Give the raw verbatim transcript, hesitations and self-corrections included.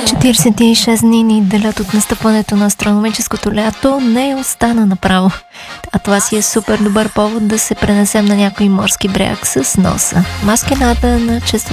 четиридесет и шест дни ни делят от настъпването на астрономическото лято, не остана направо. А това си е супер добър повод да се пренесем на някой морски бряг с носа. Маскината на чест